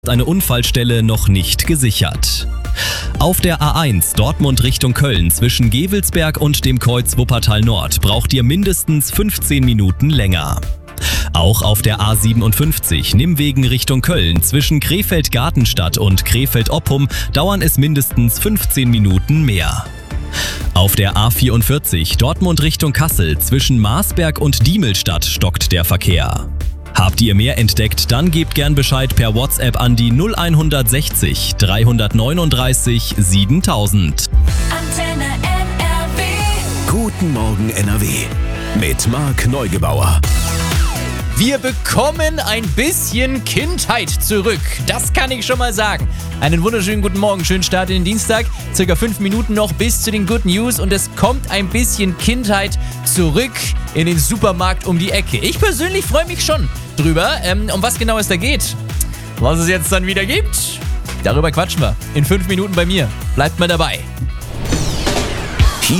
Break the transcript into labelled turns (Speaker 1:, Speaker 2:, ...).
Speaker 1: Eine Unfallstelle noch nicht gesichert. Auf der A1 Dortmund Richtung Köln zwischen Gevelsberg und dem Kreuz Wuppertal Nord braucht ihr mindestens 15 Minuten länger. Auch auf der A57 Nimwegen Richtung Köln zwischen Krefeld-Gartenstadt und Krefeld-Oppum dauern es mindestens 15 Minuten mehr. Auf der A44 Dortmund Richtung Kassel zwischen Marsberg und Diemelstadt stockt der Verkehr. Habt ihr mehr entdeckt, dann gebt gern Bescheid per WhatsApp an die 0160 339 7000.
Speaker 2: Antenne NRW.
Speaker 3: Guten Morgen NRW mit Marc Neugebauer.
Speaker 4: Wir bekommen ein bisschen Kindheit zurück. Das kann ich schon mal sagen. Einen wunderschönen guten Morgen, schönen Start in den Dienstag. Circa 5 Minuten noch bis zu den Good News und es kommt ein bisschen Kindheit zurück in den Supermarkt um die Ecke. Ich persönlich freue mich schon drüber, um was genau es da geht. Was es jetzt dann wieder gibt, darüber quatschen wir in 5 Minuten bei mir. Bleibt mal dabei.